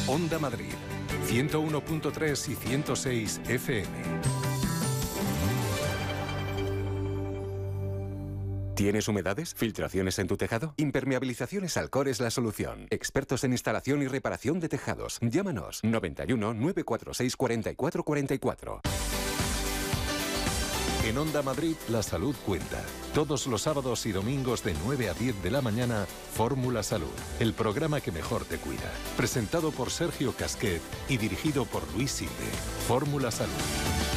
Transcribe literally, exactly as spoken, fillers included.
Onda Madrid, ciento uno punto tres y ciento seis F M. ¿Tienes humedades? ¿Filtraciones en tu tejado? Impermeabilizaciones Alcor es la solución. Expertos en instalación y reparación de tejados. Llámanos noventa y uno, nueve cuatro seis, cuarenta y cuatro cuarenta y cuatro. En Onda Madrid, la salud cuenta. Todos los sábados y domingos de nueve a diez de la mañana, Fórmula Salud, el programa que mejor te cuida. Presentado por Sergio Casquet y dirigido por Luis Silve. Fórmula Salud.